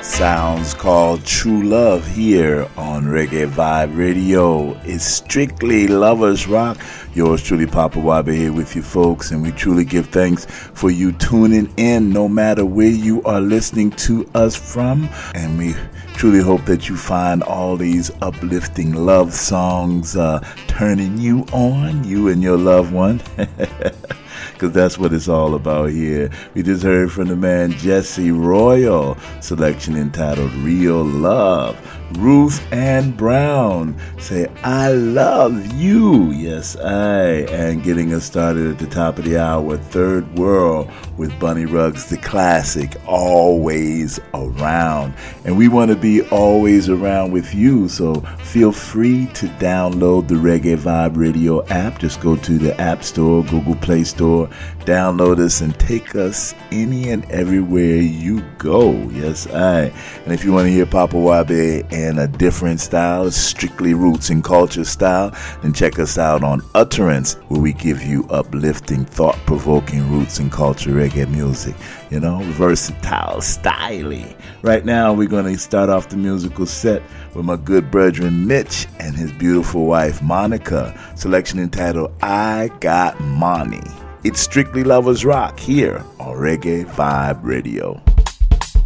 Sounds called True Love here on Reggae Vibe Radio. It's strictly Lovers Rock. Yours truly, Papa Wabe, here with you folks, and we truly give thanks for you tuning in no matter where you are listening to us from. And we truly hope that you find all these uplifting love songs turning you on, you and your loved one. Because that's what it's all about here. We just heard from the man Jesse Royal, selection entitled Real Love. Ruth Ann Brown say, I love you. Yes, I. And getting us started at the top of the hour, Third World with Bunny Ruggs, the classic, Always Around. And we want to be always around with you, so feel free to download the Reggae Vibe Radio app. Just go to the App Store, Google Play Store, download us and take us any and everywhere you go. Yes, I. And if you want to hear Papa Wabe in a different style, strictly roots and culture style, then check us out on Utterance, where we give you uplifting, thought-provoking roots and culture reggae music. You know, versatile, styly. Right now, we're going to start off the musical set with my good brethren Mitch and his beautiful wife Monica. Selection entitled I Got Money. It's strictly Lovers Rock here on Reggae Vibe Radio.